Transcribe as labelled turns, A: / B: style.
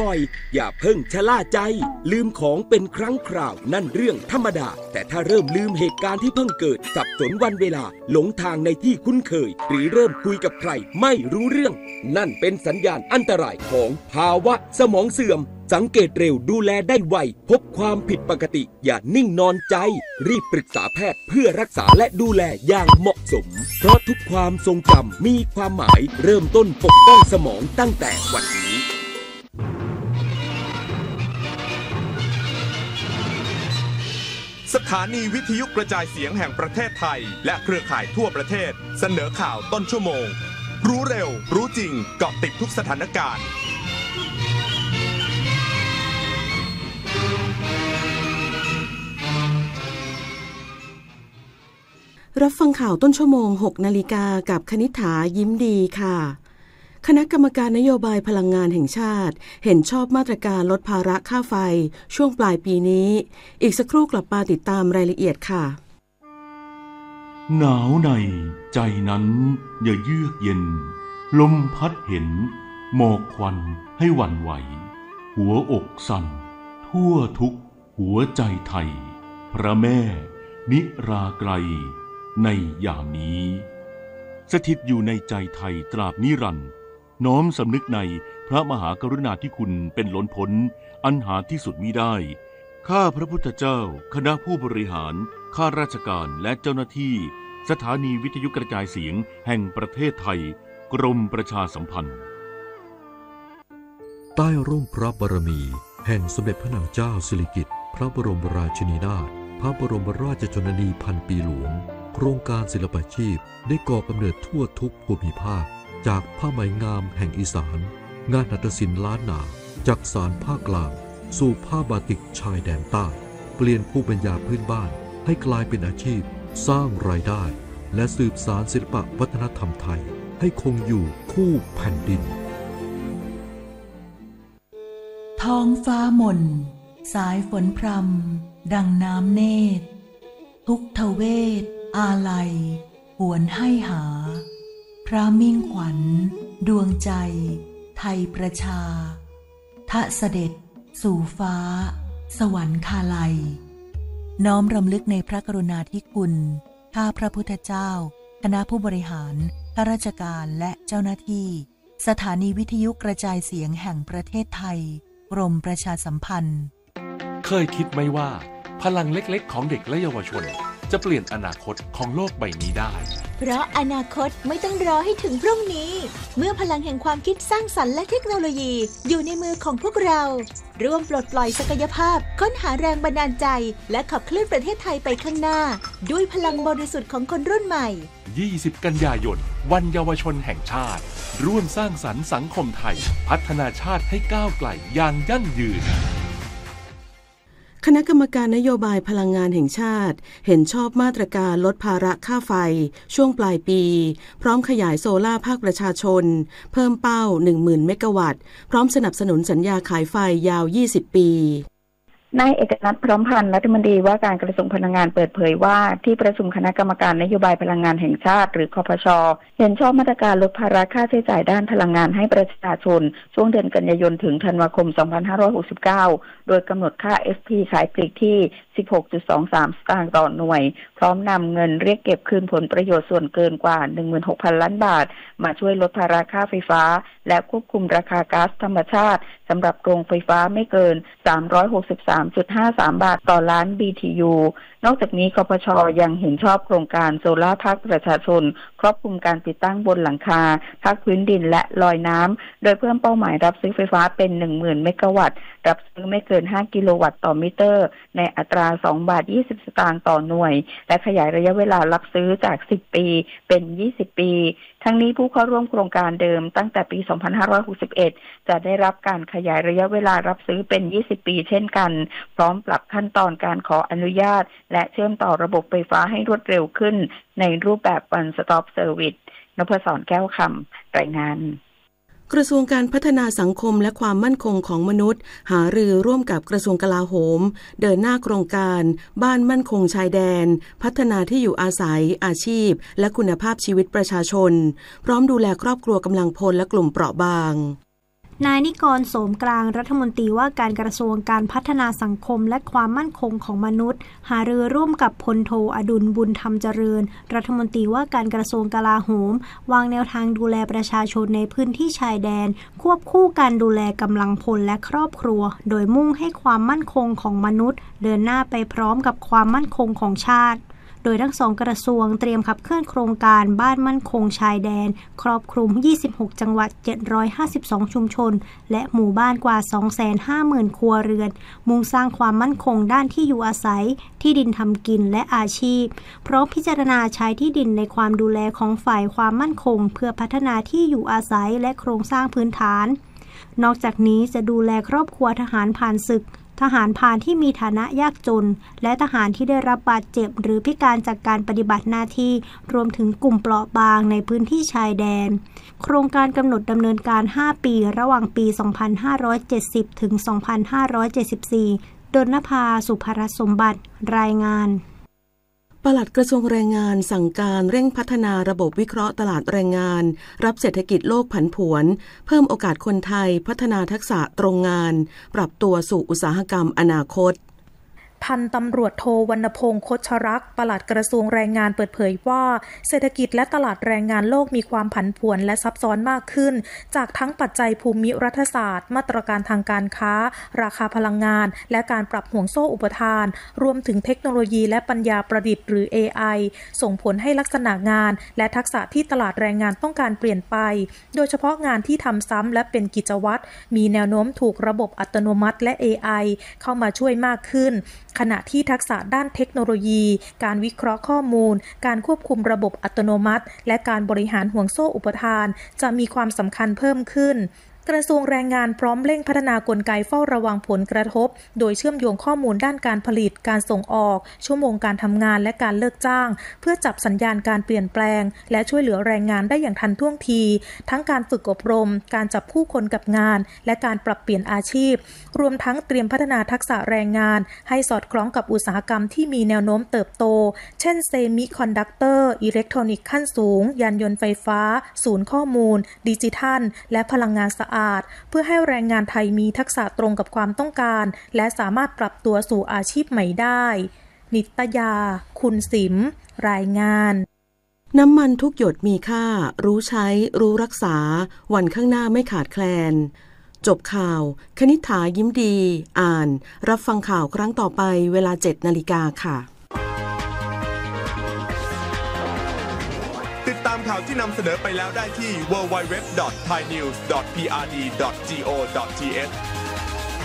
A: อย่าเพิ่งชะล่าใจลืมของเป็นครั้งคราวนั่นเรื่องธรรมดาแต่ถ้าเริ่มลืมเหตุการณ์ที่เพิ่งเกิดสับสนวันเวลาหลงทางในที่คุ้นเคยหรือเริ่มคุยกับใครไม่รู้เรื่องนั่นเป็นสัญญาณอันตรายของภาวะสมองเสื่อมสังเกตเร็วดูแลได้ไวพบความผิดปกติอย่านิ่งนอนใจรีบปรึกษาแพทย์เพื่อรักษาและดูแลอย่างเหมาะสมเพราะทุกความทรงจำมีความหมายเริ่มต้นปกป้องสมองตั้งแต่วันนี้
B: สถานีวิทยุกระจายเสียงแห่งประเทศไทยและเครือข่ายทั่วประเทศเสนอข่าวต้นชั่วโมงรู้เร็วรู้จริงเกาะติดทุกสถานการณ์
C: รับฟังข่าวต้นชั่วโมง 6 นาฬิกากับคณิษฐายิ้มดีค่ะคณะกรรมการนโยบายพลังงานแห่งชาติเห็นชอบมาตรการลดภาระค่าไฟช่วงปลายปีนี้อีกสักครู่กลับมาติดตามรายละเอียดค่ะ
D: หนาวในใจนั้นอย่าเยือกเย็นลมพัดเห็นหมอกควันให้หวั่นไหวหัวอกสั่นทั่วทุกหัวใจไทยพระแม่นิราไกรในยามนี้สถิตอยู่ในใจไทยตราบนิรันดร์น้อมสำนึกในพระมหากรุณาธิคุณเป็นล้นพ้นอันหาที่สุดมิได้ข้าพระพุทธเจ้าคณะผู้บริหารข้าราชการและเจ้าหน้าที่สถานีวิทยุกระจายเสียงแห่งประเทศไทยกรมประชาสัมพันธ์
E: ใต้ร่มพระบารมีแห่งสมเด็จพระนางเจ้าสิริกิติ์พระบรมราชินีนาถพระบรมราชชนนีพันปีหลวงโครงการศิลปาชีพได้ก่อกำเนิดทั่วทุกภูมิภาคจากผ้าไหมงามแห่งอีสานงานหัตถศิลป์ล้านนาจากสารภาคกลางสู่ผ้าบาติกชายแดนใต้เปลี่ยนภูมิปัญญาพื้นบ้านให้กลายเป็นอาชีพสร้างรายได้และสืบสานศิลปวัฒนธรรมไทยให้คงอยู่คู่แผ่นดิน
F: ท้องฟ้าหม่นสายฝนพรำดังน้ำเนตรทุกทเวทอาลัยหวนให้หาพระมิ่งขวัญดวงใจไทยประชาทะเสด็จสู่ฟ้าสวรรคาลัยน้อมรำลึกในพระกรุณาธิคุณข้าพระพุทธเจ้าคณะผู้บริหารข้าราชการและเจ้าหน้าที่สถานีวิทยุกระจายเสียงแห่งประเทศไทยกรมประชาสัมพันธ์
G: เคยคิดไหมว่าพลังเล็กๆของเด็กและเยาวชนจะเปลี่ยนอนาคตของโลกใบนี้ได้
H: เพราะอนาคตไม่ต้องรอให้ถึงพรุ่งนี้เมื่อพลังแห่งความคิดสร้างสรรค์และเทคโนโลยีอยู่ในมือของพวกเราร่วมปลดปล่อยศักยภาพค้นหาแรงบันดาลใจและขับเคลื่อนประเทศไทยไปข้างหน้าด้วยพลังบริสุทธิ์ของคนรุ่นใหม่
G: 20 กันยายนวันเยาวชนแห่งชาติร่วมสร้างสรรค์สังคมไทยพัฒนาชาติให้ก้าวไกลอย่างยั่งยืน
C: คณะกรรมการนโยบายพลังงานแห่งชาติเห็นชอบมาตรการลดภาระค่าไฟช่วงปลายปีพร้อมขยายโซล่าภาคประชาชนเพิ่มเป้า 10,000 เมกะวัตต์พร้อมสนับสนุนสัญญาขายไฟยาว 20 ปี
I: นายเอกนัทพร้อมพันธ์รัฐมนตรีว่าการกระทรวงพลังงานเปิดเผยว่าที่ประชุมคณะกรรมการนโยบายพลังงานแห่งชาติหรือคปช.เห็นชอบมาตรการลดภาระค่าใช้จ่ายด้านพลังงานให้ประชาชนช่วงเดือนกันยายนถึงธันวาคม 2569 โดยกำหนดค่า FP ขายปลีกที่ 16.23 สตางค์ต่อหน่วยพร้อมนำเงินเรียกเก็บคืนผลประโยชน์ส่วนเกินกว่า 16,000 ล้านบาทมาช่วยลดภาระค่าไฟฟ้าและควบคุมราคาก๊าซธรรมชาติสำหรับโรงไฟฟ้าไม่เกิน 363.53 บาทต่อล้าน BTU นอกจากนี้กปช.ยังเห็นชอบโครงการโซล่าร์ภาคประชาชนครอบคลุมการติดตั้งบนหลังคาภาคพื้นดินและลอยน้ำโดยเพิ่มเป้าหมายรับซื้อไฟฟ้าเป็น 10,000 เมกะวัตต์รับซื้อไม่เกิน 5 กิโลวัตต์ต่อมิเตอร์ในอัตรา 2.20 บาทต่อหน่วยและขยายระยะเวลารับซื้อจาก 10 ปีเป็น 20 ปีทั้งนี้ผู้เข้าร่วมโครงการเดิมตั้งแต่ปี 2561 จะได้รับการขยายระยะเวลารับซื้อเป็น 20 ปีเช่นกันพร้อมปรับขั้นตอนการขออนุญาตและเชื่อมต่อระบบไฟฟ้าให้รวดเร็วขึ้นในรูปแบบ One Stop Service นพศร แก้วคำรายงาน
C: กระทรวงการพัฒนาสังคมและความมั่นคงของมนุษย์หารือร่วมกับกระทรวงกลาโหมเดินหน้าโครงการบ้านมั่นคงชายแดนพัฒนาที่อยู่อาศัยอาชีพและคุณภาพชีวิตประชาชนพร้อมดูแลครอบครัวกำลังพลและกลุ่มเปราะบาง
J: นายนิกร โสมกลางรัฐมนตรีว่าการกระทรวงการพัฒนาสังคมและความมั่นคงของมนุษย์หารือร่วมกับพลโทอดุลบุญธรรมเจริญรัฐมนตรีว่าการกระทรวงกลาโหมวางแนวทางดูแลประชาชนในพื้นที่ชายแดนควบคู่การดูแลกำลังพลและครอบครัวโดยมุ่งให้ความมั่นคงของมนุษย์เดินหน้าไปพร้อมกับความมั่นคงของชาติโดยทั้งสองกระทรวงเตรียมขับเคลื่อนโครงการบ้านมั่นคงชายแดนครอบคลุม26จังหวัด752ชุมชนและหมู่บ้านกว่า 250,000 ครัวเรือนมุ่งสร้างความมั่นคงด้านที่อยู่อาศัยที่ดินทำกินและอาชีพพร้อมพิจารณาใช้ที่ดินในความดูแลของฝ่ายความมั่นคงเพื่อพัฒนาที่อยู่อาศัยและโครงสร้างพื้นฐานนอกจากนี้จะดูแลครอบครัวทหารผ่านศึกทหารพรานที่มีฐานะยากจนและทหารที่ได้รับบาดเจ็บหรือพิการจากการปฏิบัติหน้าที่รวมถึงกลุ่มเปราะบางในพื้นที่ชายแดนโครงการกำหนดดำเนินการ5ปีระหว่างปี2570ถึง2574ดลภา สุภรสมบัติรายงาน
C: ปลัดกระทรวงแรงงานสั่งการเร่งพัฒนาระบบวิเคราะห์ตลาดแรงงานรับเศรษฐกิจโลกผันผวนเพิ่มโอกาสคนไทยพัฒนาทักษะตรงงานปรับตัวสู่อุตสาหกรรมอนาคต
K: พันตำรวจโทวรรณพงษ์คชรักษ์ปลัดกระทรวงแรงงานเปิดเผยว่าเศรษฐกิจและตลาดแรงงานโลกมีความผันผวนและซับซ้อนมากขึ้นจากทั้งปัจจัยภูมิรัฐศาสตร์มาตรการทางการค้าราคาพลังงานและการปรับห่วงโซ่อุปทานรวมถึงเทคโนโลยีและปัญญาประดิษฐ์หรือ AI ส่งผลให้ลักษณะงานและทักษะที่ตลาดแรงงานต้องการเปลี่ยนไปโดยเฉพาะงานที่ทำซ้ำและเป็นกิจวัตรมีแนวโน้มถูกระบบอัตโนมัติและ AI เข้ามาช่วยมากขึ้นขณะที่ทักษะด้านเทคโนโลยีการวิเคราะห์ข้อมูลการควบคุมระบบอัตโนมัติและการบริหารห่วงโซ่อุปทานจะมีความสำคัญเพิ่มขึ้นกระทรวงแรงงานพร้อมเร่งพัฒนากลไกเฝ้าระวังผลกระทบโดยเชื่อมโยงข้อมูลด้านการผลิตการส่งออกชั่วโมงการทำงานและการเลิกจ้างเพื่อจับสัญญาณการเปลี่ยนแปลงและช่วยเหลือแรงงานได้อย่างทันท่วงทีทั้งการฝึกอบรมการจับคู่คนกับงานและการปรับเปลี่ยนอาชีพรวมทั้งเตรียมพัฒนาทักษะแรงงานให้สอดคล้องกับอุตสาหกรรมที่มีแนวโน้มเติบโตเช่นเซมิคอนดักเตอร์อิเล็กทรอนิกส์ขั้นสูงยานยนต์ไฟฟ้าศูนย์ข้อมูลดิจิทัลและพลังงานสะอาดเพื่อให้แรงงานไทยมีทักษะตรงกับความต้องการและสามารถปรับตัวสู่อาชีพใหม่ได้นิตยาคุณสิมรายงาน
C: น้ำมันทุกหยดมีค่ารู้ใช้รู้รักษาวันข้างหน้าไม่ขาดแคลนจบข่าวคณิษฐายิ้มดีอ่านรับฟังข่าวครั้งต่อไปเวลา 7:00 น.ค่ะ
B: ติดตามข่าวที่นำเสนอไปแล้วได้ที่ www.thainews.prd.go.th